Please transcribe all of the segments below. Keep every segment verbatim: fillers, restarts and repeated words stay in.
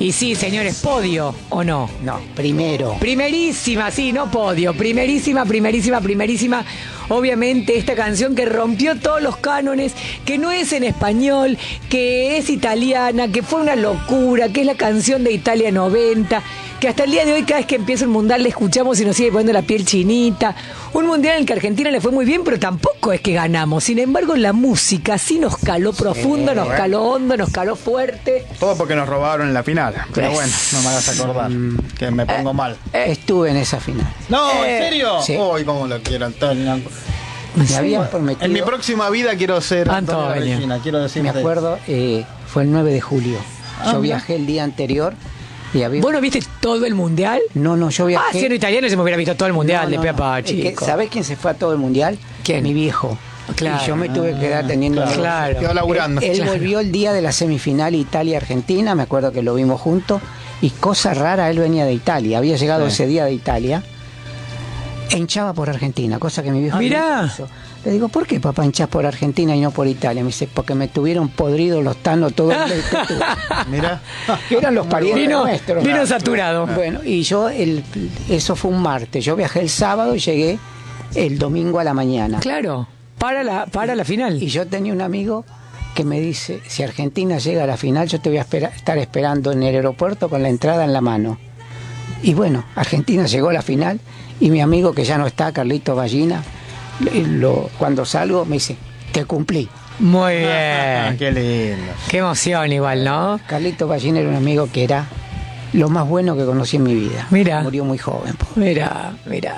Y sí, señores, podio, ¿o no? No, primero. Primerísima, sí, no podio. Primerísima, primerísima, primerísima. Obviamente esta canción que rompió todos los cánones, que no es en español, que es italiana, que fue una locura, que es la canción de Italia noventa, que hasta el día de hoy cada vez que empieza el mundial le escuchamos y nos sigue poniendo la piel chinita. Un mundial en el que Argentina le fue muy bien, pero tampoco es que ganamos. Sin embargo, la música sí nos caló profundo, sí, nos bueno. caló hondo, nos caló fuerte. Todo porque nos robaron en la final. Pero Pues, bueno, no me hagas acordar, mm, que me pongo eh, mal. Eh, estuve en esa final. No, eh, ¿en serio? Sí. Uy, cómo lo quiero, Antonio. Me habían prometido. En mi próxima vida quiero ser Antonio, Antonio. Regina, quiero decirte. Me acuerdo, eh, fue el nueve de julio. Ah, Yo mira. viajé el día anterior y había... ¿Vos no viste todo el mundial? No, no, yo viajé... Ah, siendo italiano se me hubiera visto todo el mundial No, de no, Pepa, no. chico. Es que, ¿sabés quién se fue a todo el mundial? ¿Quién? Mi viejo. Claro. Y yo me tuve que quedar teniendo... Claro. Claro. Quedó laburando. Él, él Claro. volvió el día de la semifinal Italia-Argentina, me acuerdo que lo vimos juntos, y cosa rara, él venía de Italia, había llegado Sí. ese día de Italia, e hinchaba por Argentina, cosa que mi viejo... Mirá. no hizo. Le digo, ¿por qué, papá, hinchás por Argentina y no por Italia? Me dice, porque me tuvieron podridos los tanos todos. Mirá. Eran los parientes Vino, nuestros. vino saturado. Bueno, y yo, el, eso fue un martes, yo viajé el sábado y llegué el domingo a la mañana. Claro, para la, para la final. Y yo tenía un amigo que me dice, si Argentina llega a la final, yo te voy a espera- estar esperando en el aeropuerto con la entrada en la mano. Y bueno, Argentina llegó a la final y mi amigo que ya no está, Carlito Ballina, lo, cuando salgo me dice, te cumplí. Muy Ah, bien. qué lindo. Qué emoción igual, ¿no? Carlito Ballina era un amigo que era lo más bueno que conocí en mi vida. Mira. Murió muy joven. po. Mira, mira.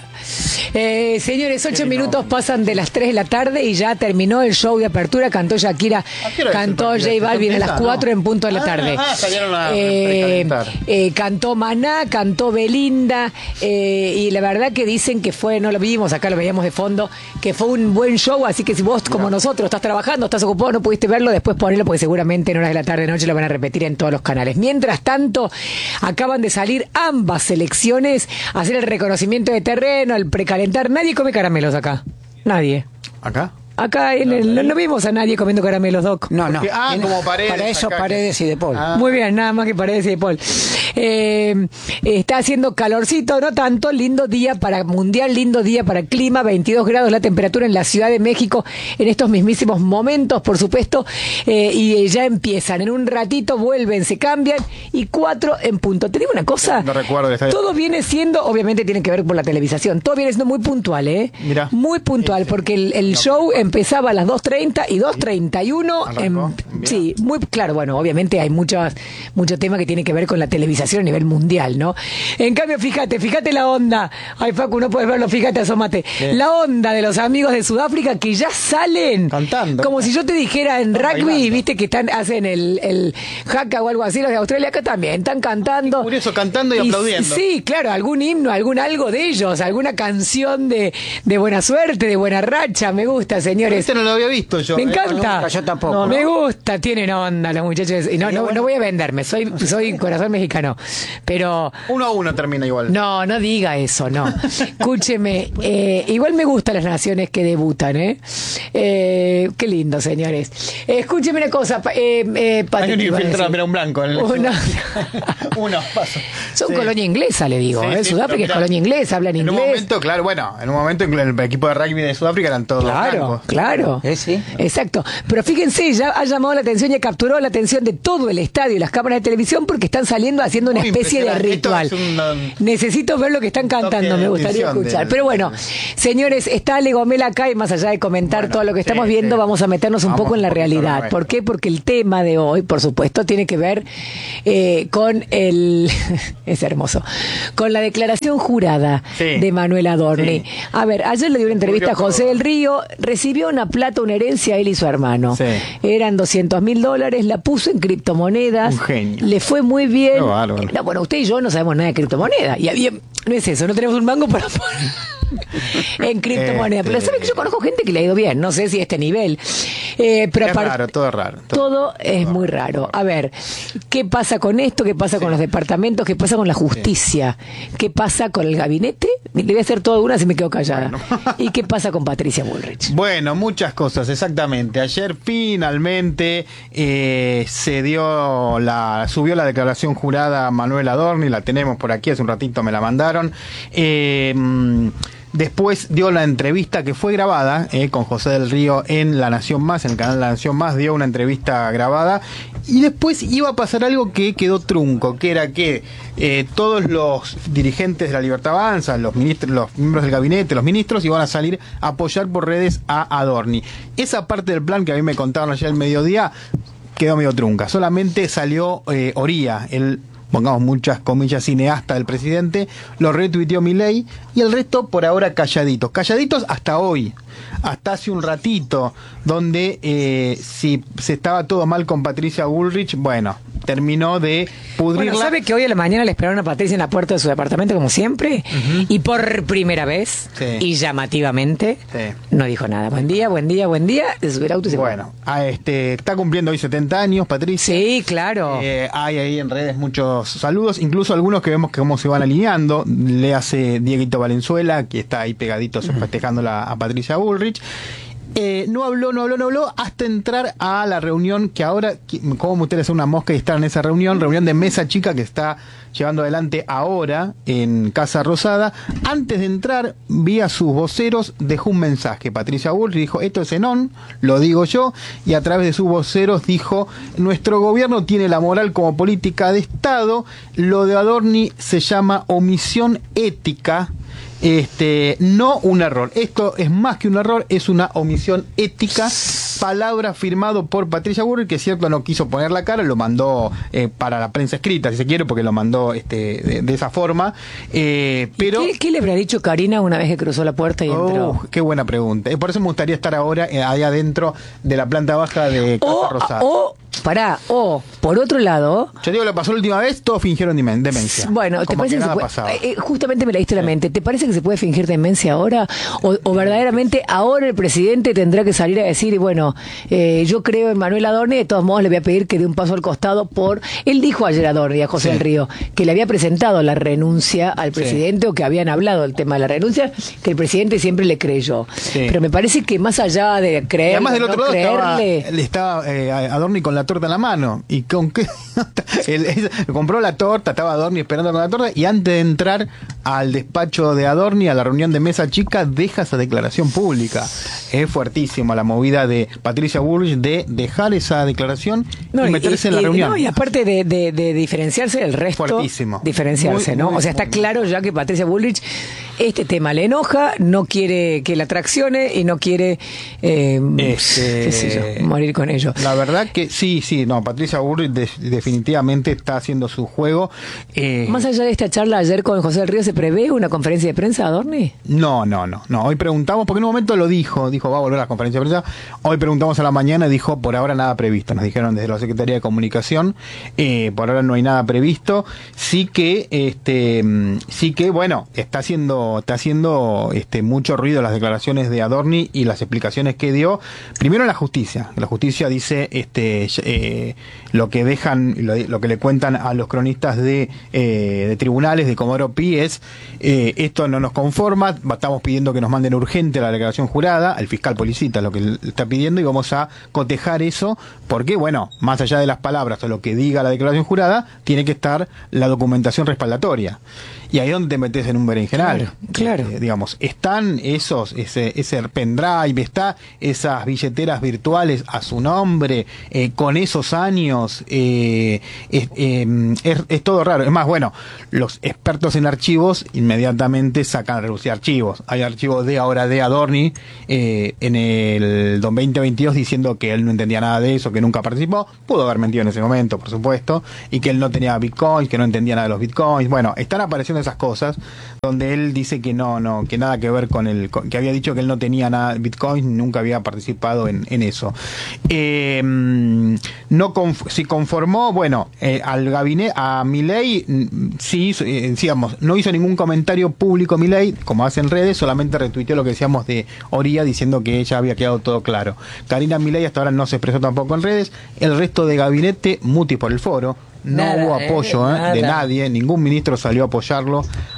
Eh, señores, ocho minutos pasan de las tres de la tarde y ya terminó el show de apertura. Cantó Shakira, ¿A qué hora es el cantó partido? J Balvin a las ¿Empieza? cuatro No. en punto de la Ah, tarde. ah, salieron a Eh, precalentar. eh, cantó Maná, cantó Belinda, eh, y la verdad que dicen que fue, no lo vimos, acá lo veíamos de fondo, que fue un buen show, así que si vos, como nosotros, estás trabajando, estás ocupado, no pudiste verlo, después ponelo porque seguramente en horas de la tarde, noche lo van a repetir en todos los canales. Mientras tanto, acaban de salir ambas selecciones a hacer el reconocimiento de terreno, el precalentar. Nadie come caramelos acá. Nadie. ¿Acá? Acá en el, no, no vimos a nadie comiendo caramelos, Doc. No, no. Porque- ah, Tiene- como Paredes Para eso acá, Paredes y De Paul. Ah. Muy bien, nada más que Paredes y De Paul. Eh, está haciendo calorcito, no tanto, lindo día para mundial, lindo día para clima, veintidós grados la temperatura en la Ciudad de México en estos mismísimos momentos, por supuesto, eh, y ya empiezan, en un ratito vuelven, se cambian y cuatro en punto. Te digo una cosa, No recuerdo el estadio. todo viene siendo, obviamente tiene que ver por la televisación, todo viene siendo muy puntual, ¿eh? Mirá. Muy puntual, porque el, el show empezaba a las dos treinta y dos treinta y uno. Arrancó. En, sí, muy claro, bueno, obviamente hay muchos mucho tema que tiene que ver con la televisación a nivel mundial, ¿no? En cambio, fíjate, fíjate la onda. Ay, Facu, no puedes verlo, fíjate, asómate. ¿Qué? La onda de los amigos de Sudáfrica que ya salen. Cantando. Como si yo te dijera en Están rugby, bailando. viste que están hacen el, el haka o algo así, los de Australia acá también, están cantando. Curioso, cantando y aplaudiendo. Sí, claro, algún himno, algún algo de ellos, alguna canción de, de buena suerte, de buena racha, me gusta, señores. Este no lo había visto yo. Me ¿eh? encanta. nunca, yo tampoco. No, no. Me gusta, tienen onda los muchachos. Y no, no, no voy a venderme, soy, soy corazón mexicano. Pero Uno a uno termina igual. no, no diga eso, no. Escúcheme, eh, igual me gustan las naciones que debutan, ¿eh? Eh, qué lindo, señores. Eh, escúcheme una cosa, pa- eh, eh, Pati, Hay un te iba a infiltrado, decir. mira, un blanco. en el- Uno. Uno, paso. Son Sí. colonia inglesa, le digo. Sí, ¿eh? sí, Sudáfrica pero es mirá, colonia inglesa, hablan En un inglés. momento, claro, bueno, en un momento el equipo de rugby de Sudáfrica eran todos Claro, blancos. claro. Eh, sí. Exacto. Pero fíjense, ya ha llamado la atención y capturó la atención de todo el estadio y las cámaras de televisión porque están saliendo haciendo una Muy especie de impresionante. ritual. Esto es un- Necesito ver lo que están cantando, toque me de gustaría atención escuchar. del- Pero bueno, señores, está Ale Gomela acá y más allá de comentar Bueno, todo lo que sí, estamos viendo, sí. vamos a meternos un Vamos poco en la un poquito realidad. en lo ¿Por qué? Porque el tema de hoy, por supuesto, tiene que ver eh, con el... es hermoso. Con la declaración jurada Sí. de Manuel Adorni. Sí. A ver, ayer le dio una entrevista a Ocurrió José todo. del Río, recibió una plata, una herencia, él y su hermano. Sí. Eran doscientos mil dólares, la puso en criptomonedas. Un genio. Le fue muy bien. Qué bárbaro. No, bueno, usted y yo no sabemos nada de criptomonedas. Y había, no es eso, no tenemos un mango para poner. en criptomonedas. Este- Pero sabes que yo conozco gente que le ha ido bien, no sé si a este nivel. Eh, pero Es aparte- raro, todo es raro. Todo, Todo es muy raro. A ver, ¿qué pasa con esto? ¿Qué pasa con los departamentos? ¿Qué pasa con la justicia? ¿Qué pasa con el gabinete? Le voy a hacer toda una si me quedo callada. ¿Y qué pasa con Patricia Bullrich? Bueno, muchas cosas, exactamente. Ayer finalmente eh, se dio la, subió la declaración jurada a Manuel Adorni, la tenemos por aquí, hace un ratito me la mandaron. Eh, Después dio la entrevista que fue grabada eh, con José del Río en La Nación Más, en el canal La Nación Más, dio una entrevista grabada y después iba a pasar algo que quedó trunco, que era que eh, todos los dirigentes de la Libertad Avanza, los ministros, los miembros del gabinete, los ministros, iban a salir a apoyar por redes a Adorni. Esa parte del plan que a mí me contaron ayer al mediodía quedó medio trunca. Solamente salió eh, Oría, el pongamos muchas comillas, cineasta del presidente, lo retuiteó Milei y el resto por ahora calladitos. Calladitos hasta hoy, hasta hace un ratito, donde eh, si se estaba todo mal con Patricia Bullrich, bueno, terminó de pudrirla. Bueno, ¿sabe que hoy a la mañana le esperaron a Patricia en la puerta de su departamento como siempre? Uh-huh. Y por primera vez, sí. y llamativamente, sí. no dijo nada. Buen día, buen día, buen día, de subir auto y se Bueno, a este, está cumpliendo hoy setenta años, Patricia. Sí, claro. Eh, hay ahí en redes muchos saludos, incluso algunos que vemos que cómo se van alineando. Le hace Dieguito Valenzuela, que está ahí pegadito uh-huh. festejando a Patricia Bullrich. Eh, no habló, no habló, no habló hasta entrar a la reunión que ahora, como ustedes son una mosca y están en esa reunión, reunión de mesa chica que está llevando adelante ahora en Casa Rosada. Antes de entrar, vía sus voceros, dejó un mensaje. Patricia Bullrich dijo, esto es Zenón, lo digo yo, y a través de sus voceros dijo, nuestro gobierno tiene la moral como política de Estado, lo de Adorni se llama omisión ética, Este, no un error. Esto es más que un error, es una omisión ética. Palabra firmado por Patricia Bullrich, que es cierto no quiso poner la cara, lo mandó eh, para la prensa escrita, si se quiere, porque lo mandó este, de, de esa forma. Eh, pero ¿Qué, ¿Qué le habrá dicho Karina una vez que cruzó la puerta y oh, entró? Qué buena pregunta. Por eso me gustaría estar ahora eh, ahí adentro de la planta baja de Casa o, Rosada. O, pará, o, por otro lado... Yo digo, lo pasó la última vez, todos fingieron demen- demencia. Bueno, ¿te Como parece que que, nada se puede, pasaba. eh, justamente me la diste sí. la mente, ¿te parece que se puede fingir demencia ahora? O, o verdaderamente ahora el presidente tendrá que salir a decir, y bueno, eh, yo creo en Manuel Adorni, de todos modos le voy a pedir que dé un paso al costado por... Él dijo ayer a Adorni, a José sí. del Río, que le había presentado la renuncia al presidente sí. o que habían hablado del tema de la renuncia, que el presidente siempre le creyó. Sí. Pero me parece que más allá de creer, y además del otro no lado creerle... estaba, estaba eh, Adorni con la torta en la mano. ¿Y con qué? Él, él, compró la torta, estaba Adorni esperando con la torta y antes de entrar al despacho de Adorni, a la reunión de mesa chica, deja esa declaración pública. Es fuertísima la movida de Patricia Bullrich de dejar esa declaración no, y meterse y, en la y, reunión. No, y aparte de, de, de diferenciarse del resto, fuertísimo. Diferenciarse, muy, ¿no? Muy, o sea, está muy, claro ya que Patricia Bullrich este tema le enoja, no quiere que la traccione y no quiere eh, este, qué sé yo, morir con ello. La verdad que sí, sí, no, Patricia Bullrich de, definitivamente está haciendo su juego. Eh, Más allá de esta charla ayer con José del Río, ¿se prevé una conferencia de prensa, Adorni? No, no, no, no. Hoy preguntamos, porque en un momento lo dijo, dijo, va a volver a la conferencia de prensa. Hoy preguntamos a la mañana y dijo, por ahora nada previsto. Nos dijeron desde la Secretaría de Comunicación, eh, por ahora no hay nada previsto. Sí que, este, sí que, bueno, está haciendo está haciendo este mucho ruido las declaraciones de Adorni y las explicaciones que dio. Primero la justicia. La justicia dice este eh, lo que dejan, lo, lo que le cuentan a los cronistas de, eh, de tribunales de Comodoro Pi es eh, esto no nos conforma, estamos pidiendo que nos manden urgente la declaración jurada, el fiscal Policita es lo que le está pidiendo y vamos a cotejar eso porque, bueno, más allá de las palabras o lo que diga la declaración jurada, tiene que estar la documentación respaldatoria. Y ahí es donde te metes en un berenjenal. Claro, claro. Eh, digamos, están esos, ese, ese pendrive, está esas billeteras virtuales a su nombre, eh, con esos años, eh, es, eh, es, es todo raro. Es más, bueno, los expertos en archivos inmediatamente sacan a reducir archivos. Hay archivos de ahora de Adorni eh, en el veinte veintidós diciendo que él no entendía nada de eso, que nunca participó. Pudo haber mentido en ese momento, por supuesto, y que él no tenía bitcoins, que no entendía nada de los bitcoins. Bueno, están apareciendo esas cosas donde él dice dice que no, no, que nada que ver con el, con, que había dicho que él no tenía nada de Bitcoin, nunca había participado en, en eso. Eh, no conf, si conformó, bueno, eh, al gabinete, a Milei, sí, eh, decíamos, no hizo ningún comentario público Milei, como hace en redes, solamente retuiteó lo que decíamos de Oria diciendo que ella había quedado todo claro. Karina Milei hasta ahora no se expresó tampoco en redes, el resto de gabinete muti por el foro. No nada, hubo apoyo eh, eh, de nadie, ningún ministro salió a apoyarlo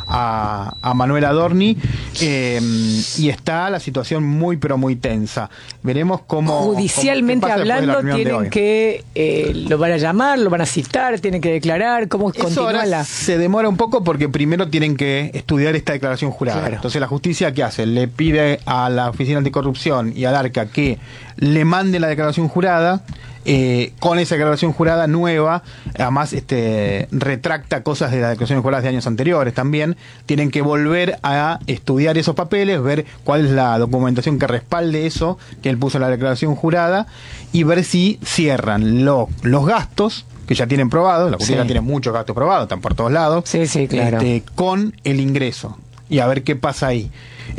a, a Manuel Adorni, eh, y está la situación muy pero muy tensa. Veremos cómo... Judicialmente cómo, hablando, tienen que, eh, lo van a llamar, lo van a citar, tienen que declarar, cómo Eso continúa ahora la... se demora un poco porque primero tienen que estudiar esta declaración jurada. Claro. Entonces la justicia, ¿qué hace? Le pide a la Oficina Anticorrupción y al ARCA que le mande la declaración jurada. Eh, con esa declaración jurada nueva, además este, retracta cosas de las declaraciones juradas de años anteriores también, tienen que volver a estudiar esos papeles, ver cuál es la documentación que respalde eso que él puso en la declaración jurada y ver si cierran lo, los gastos que ya tienen probados, la justicia Sí. tiene muchos gastos probados, están por todos lados, Sí, sí, claro. este, con el ingreso y a ver qué pasa ahí.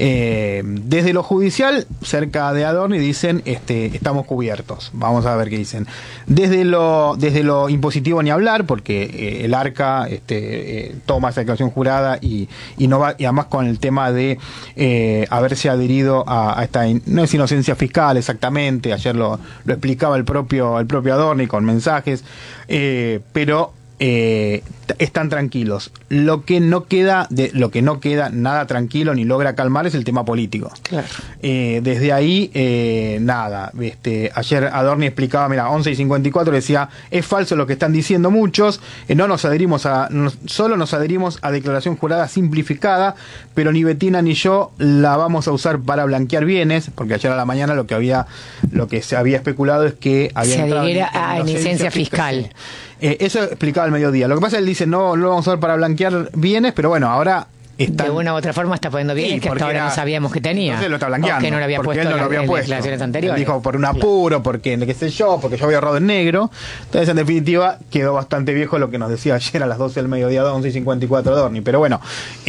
Eh, desde lo judicial, cerca de Adorni, dicen este, estamos cubiertos. Vamos a ver qué dicen. Desde lo, desde lo impositivo ni hablar, porque eh, el ARCA este, eh, toma esa declaración jurada y, y no va, y además con el tema de eh, haberse adherido a, a esta in, no es inocencia fiscal exactamente, ayer lo, lo explicaba el propio, el propio Adorni con mensajes, eh, pero Eh, están tranquilos. Lo que no queda, de, lo que no queda nada tranquilo ni logra calmar es el tema político. Claro. Eh, desde ahí, eh, nada. Este, ayer Adorni explicaba, mira, once y cincuenta y cuatro decía, es falso lo que están diciendo muchos, eh, no nos adherimos a, no, solo nos adherimos a declaración jurada simplificada, pero ni Betina ni yo la vamos a usar para blanquear bienes, porque ayer a la mañana lo que había, lo que se había especulado es que había Se entrado adhiera en- en a inocencia fiscal. Eh, eso explicaba al mediodía. Lo que pasa es que él dice, no, no lo vamos a usar para blanquear bienes, pero bueno, ahora están... De una u otra forma está poniendo bien, Sí, que hasta porque ahora era- no sabíamos que tenía. Entonces lo está blanqueando. O que no lo había porque puesto él no en lo la- había en las puesto. declaraciones Él anteriores. dijo por un apuro, porque qué sé yo, porque yo había ahorrado en negro. Entonces, en definitiva, quedó bastante viejo lo que nos decía ayer a las doce del mediodía, once y cincuenta y cuatro Adorni. Pero bueno,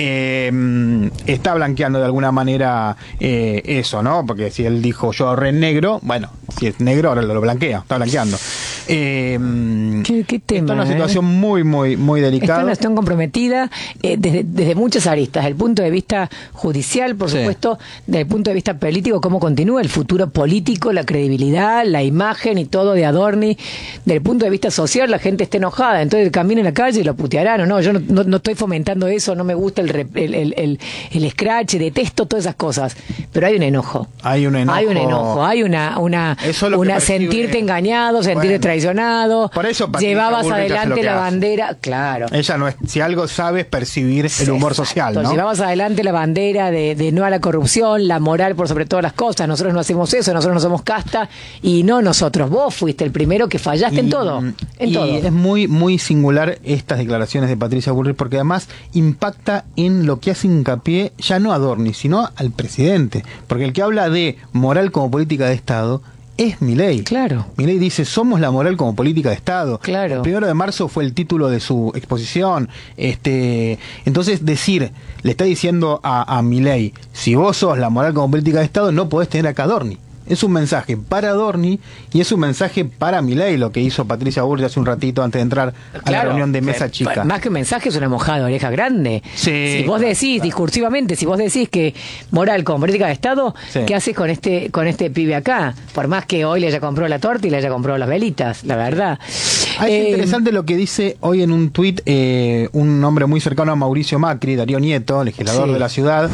eh, está blanqueando de alguna manera eh, eso, ¿no? Porque si él dijo yo ahorré en negro, bueno, si es negro, ahora lo, lo blanquea, está blanqueando. Eh, ¿Qué, qué tema? Está en una eh? situación muy, muy, muy Está en delicada. una situación comprometida eh, desde, desde muchas aristas, desde el punto de vista judicial, por Sí. supuesto, desde el punto de vista político, cómo continúa el futuro político, la credibilidad, la imagen y todo de Adorni. Desde el punto de vista social, la gente está enojada, entonces camina en la calle y lo putearán o no. Yo no, no, no estoy fomentando eso, no me gusta el, rep- el, el, el, el scratch, detesto todas esas cosas, pero hay un enojo. Hay un enojo. Hay un enojo, hay una, una, Eso es lo que una percibe- sentirte engañado, sentirte Bueno. traicionado. Por eso Patricia llevabas Bullrich hace lo adelante que la hace. bandera, claro. Ella no es, si algo sabe es percibir el humor Exacto. social, ¿no? Llevabas adelante la bandera de, de no a la corrupción, la moral por sobre todas las cosas. Nosotros no hacemos eso, nosotros no somos casta y no nosotros. Vos fuiste el primero que fallaste en todo. En y todo. es muy muy singular estas declaraciones de Patricia Bullrich porque además impacta en lo que hace hincapié ya no a Adorni, sino al presidente. Porque el que habla de moral como política de Estado es Milei. Claro. Milei dice, somos la moral como política de Estado. Claro. El primero de marzo fue el título de su exposición. Este, entonces decir, le está diciendo a, a Milei, si vos sos la moral como política de Estado, no podés tener acá a Adorni. Es un mensaje para Adorni y es un mensaje para Milei, lo que hizo Patricia Bullrich hace un ratito antes de entrar a la Claro, reunión de mesa eh, chica. Más que un mensaje es una mojada de oreja grande. Sí, si vos claro, decís claro. discursivamente, si vos decís que moral con política de Estado, Sí. ¿qué haces con este con este pibe acá? Por más que hoy le haya comprado la torta y le haya comprado las velitas, la verdad. Ah, es Eh, interesante lo que dice hoy en un tuit eh, un hombre muy cercano a Mauricio Macri, Darío Nieto, legislador Sí. de la ciudad,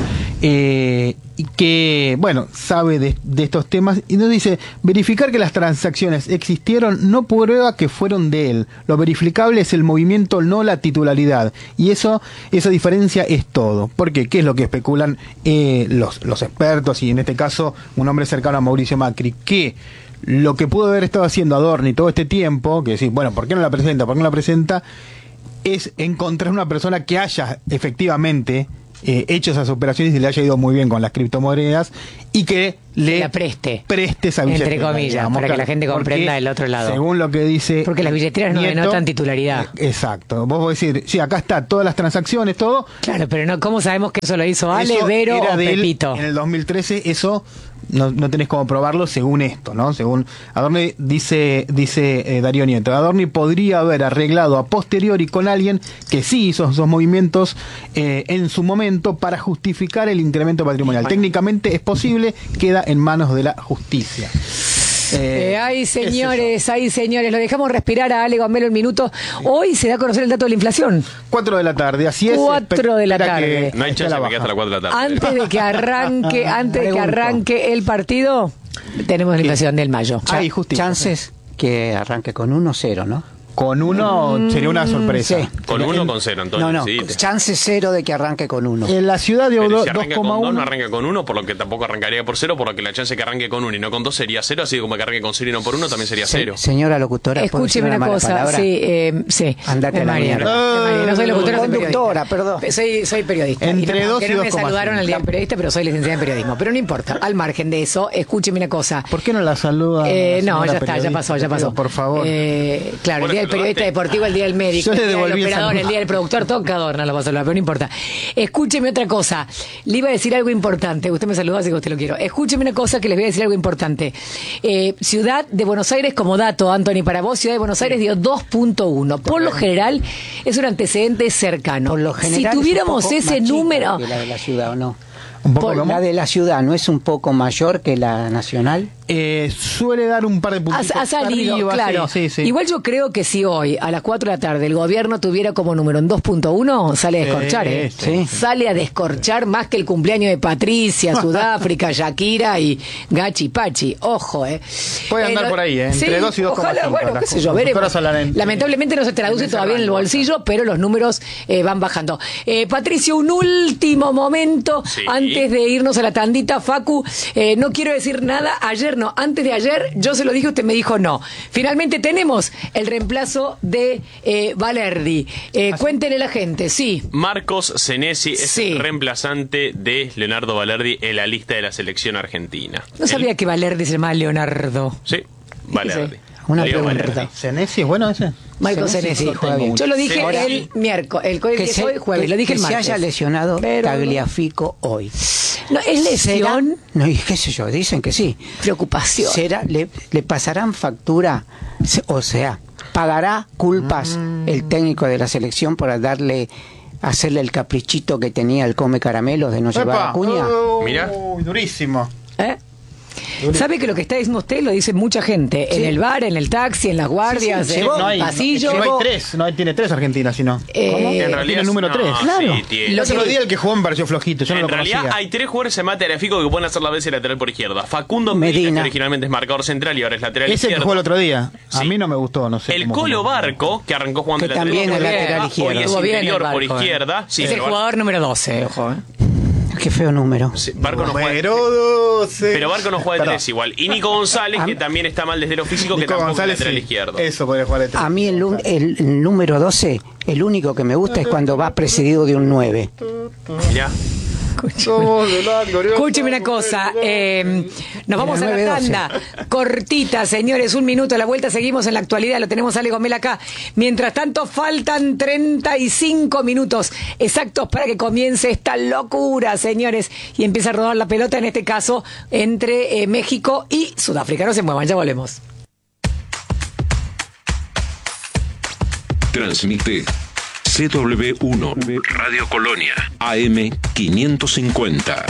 eh, y que, bueno, sabe de, de estos temas, y nos dice, verificar que las transacciones existieron no prueba que fueron de él. Lo verificable es el movimiento, no la titularidad. Y eso, esa diferencia es todo. Porque, ¿qué es lo que especulan eh, los, los expertos, y en este caso un hombre cercano a Mauricio Macri? Que lo que pudo haber estado haciendo Adorni todo este tiempo, que decir, bueno, ¿por qué no la presenta? ¿Por qué no la presenta? Es encontrar una persona que haya efectivamente eh, hecho esas operaciones y le haya ido muy bien con las criptomonedas y que le la preste, preste esa billetera. Entre comillas, digamos, para que la gente comprenda porque, el otro lado. Según lo que dice... Porque las billeteras no Nieto, denotan titularidad. Eh, exacto. Vos podés decir, sí, acá está todas las transacciones, todo. Claro, pero no, ¿cómo sabemos que eso lo hizo Ale, Eso Vero era o de él Pepito? En el dos mil trece eso... No, no tenés cómo probarlo según esto, ¿no? Según Adorni dice, dice eh, Darío Nieto, Adorni podría haber arreglado a posteriori con alguien que sí hizo esos movimientos eh, en su momento para justificar el incremento patrimonial. Técnicamente es posible, queda en manos de la justicia. Eh, eh, ay, señores, ay, señores, lo dejamos respirar a Ale Gomelo un minuto. Hoy se da a conocer el dato de la inflación. Cuatro de la tarde, así es. Cuatro de la tarde. No hay chance de que hasta las cuatro de la tarde. Antes de que arranque, antes de que arranque el partido, tenemos la inflación del mayo. Hay chances que arranque con uno cero, ¿no? Con uno mm, sería una sorpresa. Sí. Con uno o con cero, Antonio. No, no, sí. chance cero de que arranque con uno. En la ciudad de Pero dos si arranca coma uno. con dos, no arranca con uno, por lo que tampoco arrancaría por cero, por lo que la chance de que arranque con uno y no con dos sería cero, así como que arranque con cero y no por uno también sería Se, cero. Señora locutora, escúcheme una, una cosa, palabra? sí, eh, sí. Andate a la María. mierda. No soy locutora, soy conductora, perdón. Soy, soy periodista. Entre y no, dos y que no dos me saludaron al día del periodista, pero soy licenciada en periodismo. Pero no importa, al margen de eso, escúcheme una cosa. ¿Por qué no la saluda? Eh, no, ya está, ya pasó, ya pasó. Por favor. Eh, claro, el día del periodista deportivo, el día del médico, el día del operador, el día del productor, todo cada adorno lo va a saludar, pero no importa. Escúcheme otra cosa. Le iba a decir algo importante. Usted me saludó, así que usted lo quiero. Escúcheme una cosa que les voy a decir algo importante. Eh, Ciudad de Buenos Aires, como dato, Anthony, para vos, Ciudad de Buenos Aires dio dos punto uno. Por lo general, es un antecedente cercano. Por lo general, si tuviéramos es un poco ese más número. chica que la de la ciudad, ¿o no? ¿Un poco Por, la de la ciudad no es un poco mayor que la nacional. Eh, suele dar un par de puntos. Ha, ha salido, arriba, claro. Sí, sí, sí. Igual yo creo que si hoy, a las cuatro de la tarde, el gobierno tuviera como número en dos punto uno, sale a descorchar, ¿eh? Sí. Sale a descorchar más que el cumpleaños de Patricia, Sudáfrica, Shakira y Gachi Pachi. Ojo, ¿eh? Puede andar eh, por ahí, ¿eh? Entre sí, dos y dos coma cinco. Ojalá, bueno, qué sé yo, veremos. En, Lamentablemente no se traduce en todavía en el rango, bolsillo, pero los números eh, van bajando. Eh, Patricio, un último momento sí. antes de irnos a la tandita. Facu, eh, no quiero decir nada. Ayer no, antes de ayer yo se lo dije, usted me dijo no. Finalmente tenemos el reemplazo de eh, Valerdi. Eh, cuéntenle a la gente, sí. Marcos Senesi es sí. el reemplazante de Leonardo Valerdi en la lista de la selección argentina. No sabía el... que Valerdi se llamaba Leonardo. Sí, Valerdi. Una Leo pregunta. Valerdi. ¿Senesi es bueno ese? Michael Senesi. juega bien. Yo lo dije Sí. el miércoles, el, el que, se, hoy jueves, que, lo dije que el martes. se haya lesionado Pero Tagliafico hoy. No, es lesión. No, y qué sé yo, dicen que sí. Preocupación. ¿Será, le, le pasarán factura? O sea, ¿pagará culpas mm. el técnico de la selección por darle, hacerle el caprichito que tenía el come caramelos de no Epa. llevar a Acuña? Uh, Mira. Durísimo. ¿Eh? ¿Sabe que lo que está diciendo usted lo dice mucha gente? Sí. En el bar, en el taxi, en las guardias, sí, sí. en Llevó, el no hay, pasillo. No, no hay tres, no hay, tiene tres Argentinas, sino. Eh, ¿Cómo? En realidad tiene el número no, tres. Claro. Sí, tiene. El otro día el que jugó me pareció flojito, yo no en lo conocía. realidad hay tres jugadores en mate gráfico que pueden hacer la vez de lateral por izquierda. Facundo Medina, Medina, que originalmente es marcador central y ahora es lateral Ese izquierdo. que jugó el otro día. A Sí. mí no me gustó, no sé. El cómo Colo jugó. Barco, que arrancó jugando Que lateral también es izquierdo, lateral hoy izquierdo. es Estuvo bien el interior Barco, por eh. izquierda. Sí, es el pero jugador número doce, ojo. ¿eh? Qué feo número. Sí, Barco no juega. Número doce. Pero Barco no juega de Perdón. tres igual. Y Nico González, que también está mal desde lo físico, que Nico tampoco González, es lateral sí. izquierdo. Eso podría jugar de tres. A mí el, el, el número doce, el único que me gusta es cuando va precedido de un nueve. Mirá. Escúcheme una cosa, eh, nos vamos a la tanda cortita, señores, un minuto a la vuelta, seguimos en la actualidad, lo tenemos a Ale Gomel acá. Mientras tanto, faltan treinta y cinco minutos exactos para que comience esta locura, señores, y empieza a rodar la pelota, en este caso, entre eh, México y Sudáfrica. No se muevan, ya volvemos. Transmite C W uno Radio Colonia A M quinientos cincuenta.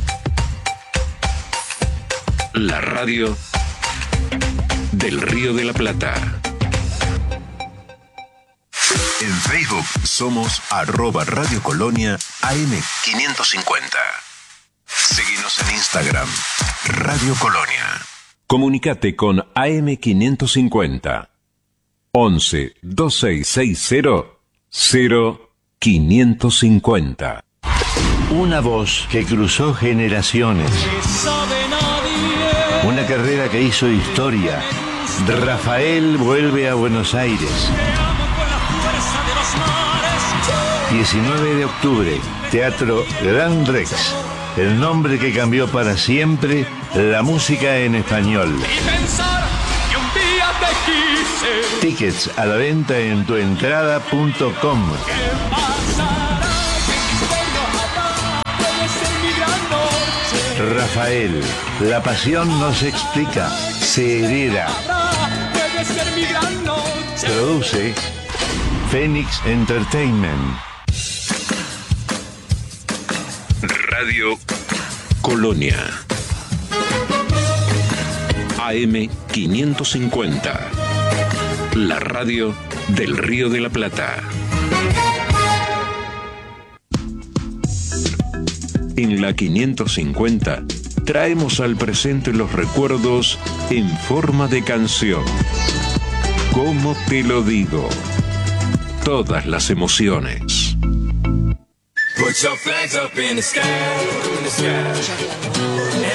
La radio del Río de la Plata. En Facebook somos arroba Radio Colonia A M quinientos cincuenta. Seguinos en Instagram, Radio Colonia. Comunicate con A M quinientos cincuenta. once veintiséis sesenta cero quinientos cincuenta. Una voz que cruzó generaciones. Una carrera que hizo historia. Rafael vuelve a Buenos Aires. diecinueve de octubre, Teatro Gran Rex. El nombre que cambió para siempre la música en español. Tickets a la venta en tuentrada punto com. Rafael, la pasión no se explica, se hereda. Produce Phoenix Entertainment. Radio Colonia. A M quinientos cincuenta. La radio del Río de la Plata. En la quinientos cincuenta traemos al presente los recuerdos en forma de canción. ¿Cómo te lo digo? Todas las emociones. Put your flags up in the sky, in the sky.